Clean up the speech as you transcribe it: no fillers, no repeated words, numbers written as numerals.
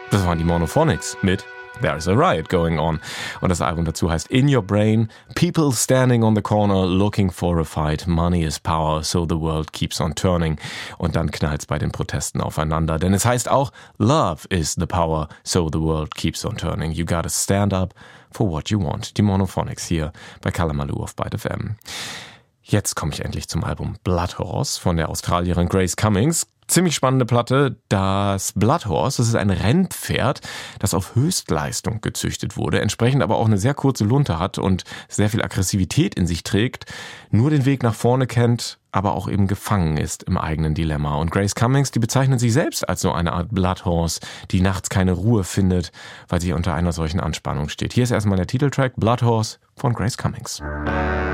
Das waren die Monophonics mit There's a Riot Going On. Und das Album dazu heißt In Your Brain, People Standing on the Corner Looking for a Fight, Money is Power, so the world keeps on turning. Und dann knallt's bei den Protesten aufeinander. Denn es heißt auch Love is the power, so the world keeps on turning. You gotta stand up for what you want. Die Monophonics hier bei Kalamaloo auf Byte FM. Jetzt komme ich endlich zum Album Blood Horse von der Australierin Grace Cummings. Ziemlich spannende Platte. Das Blood Horse, das ist ein Rennpferd, das auf Höchstleistung gezüchtet wurde, entsprechend aber auch eine sehr kurze Lunte hat und sehr viel Aggressivität in sich trägt, nur den Weg nach vorne kennt, aber auch eben gefangen ist im eigenen Dilemma. Und Grace Cummings, die bezeichnet sich selbst als so eine Art Blood Horse, die nachts keine Ruhe findet, weil sie unter einer solchen Anspannung steht. Hier ist erstmal der Titeltrack Blood Horse von Grace Cummings.